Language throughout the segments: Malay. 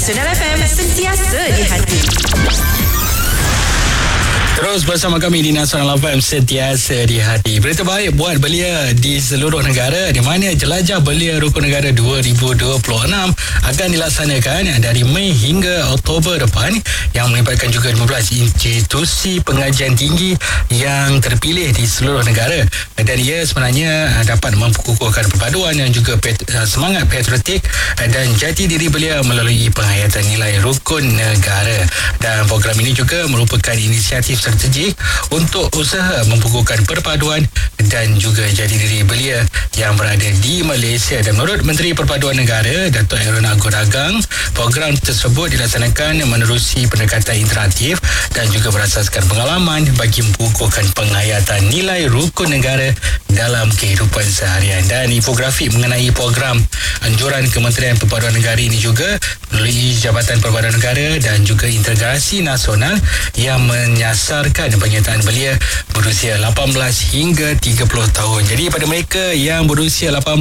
Nasional FM, sentiasa di hati. Terus bersama kami di Nasional FM, sentiasa di hati. Berita baik buat belia di seluruh negara, di mana jelajah belia Rukun Negara 2026 akan dilaksanakan dari Mei hingga Oktober depan, yang melibatkan juga 15 institusi pengajian tinggi yang terpilih di seluruh negara. Dan ia sebenarnya dapat memkukuhkan perpaduan dan juga semangat patriotik dan jati diri belia melalui penghayatan nilai Rukun Negara. Dan program ini juga merupakan inisiatif strategik untuk usaha memkukuhkan perpaduan dan juga jati diri belia yang berada di Malaysia. Dan menurut Menteri Perpaduan Negara Datuk Aaron Agor-Agang, program tersebut dilaksanakan menerusi pendekatan interaktif dan juga berasaskan pengalaman bagi memkukuhkan penghayatan nilai Rukun Negara dalam kehidupan seharian. Dan infografik mengenai program anjuran Kementerian Perpaduan Negara ini juga melalui Jabatan Perpaduan Negara dan juga Integrasi Nasional yang menyasarkan penyertaan belia berusia 18 hingga 30 tahun. Jadi pada mereka yang berusia 18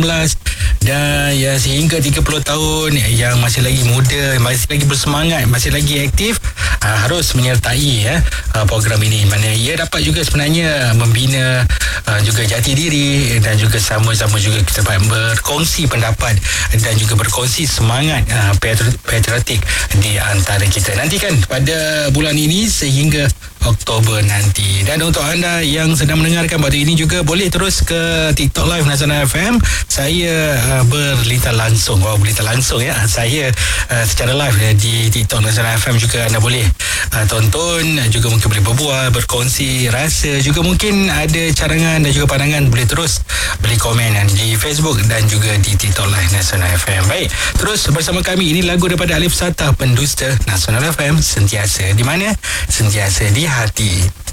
dan ya sehingga 30 tahun yang masih lagi muda, masih lagi bersemangat, masih lagi aktif, harus menyertai program ini. Mana ia dapat juga sebenarnya membina juga jati diri dan juga sama-sama juga kita dapat berkongsi pendapat dan juga berkongsi semangat patriotik di antara kita. Nantikan pada bulan ini sehingga Oktober nanti. Dan untuk anda yang sedang mendengarkan pada ini juga boleh terus ke TikTok Live Nasional FM. Saya berlintas langsung. Berlintas langsung ya. Saya secara live di TikTok Nasional FM juga anda boleh tonton, juga mungkin boleh berbual, berkongsi rasa, juga mungkin ada cadangan dan juga pandangan, boleh terus beri komen di Facebook dan juga di TikTok Live Nasional FM. Baik, terus bersama kami, ini lagu daripada Alif Satah, pendusta Nasional FM, sentiasa di mana? Sentiasa di hati.